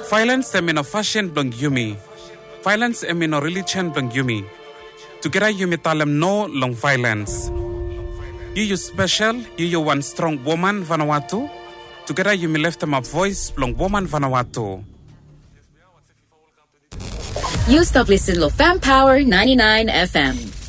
Violence emino fashion blong yumi. Violence emino religion blong yumi. Together yumi talem no long violence. You special, you one strong woman Vanuatu. Together you left them a voice long woman Vanuatu. You stop listening to Fam Power 99 FM.